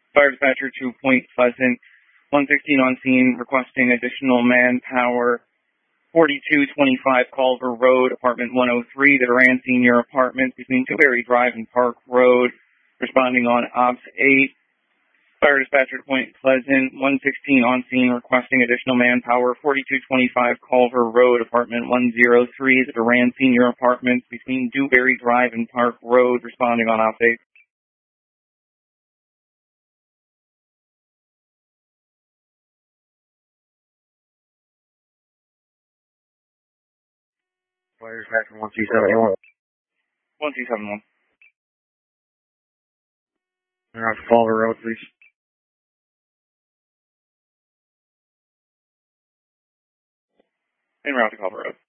Fire dispatcher to Point Pleasant, 116 on scene, requesting additional manpower. 4225 Culver Road, apartment 103, the Duran Senior Apartments between Dewberry Drive and Park Road. Responding on Ops 8. Fire dispatcher to Point Pleasant, 116 on scene, requesting additional manpower. 4225 Culver Road, apartment 103, the Duran Senior Apartments between Dewberry Drive and Park Road. Responding on Ops 8. Fire dispatcher 1271. 1271. They're off Culver Road, please. En route to Culver Road.